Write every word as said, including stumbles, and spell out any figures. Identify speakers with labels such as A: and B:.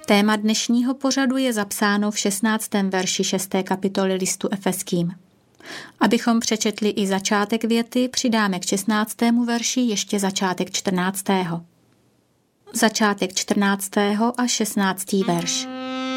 A: Téma dnešního pořadu je zapsáno v šestnáctém verši šesté kapitoly listu Efeským. Abychom přečetli i začátek věty, přidáme k šestnáctému verši ještě začátek čtrnáctého. Začátek čtrnáctého a šestnáctý verš.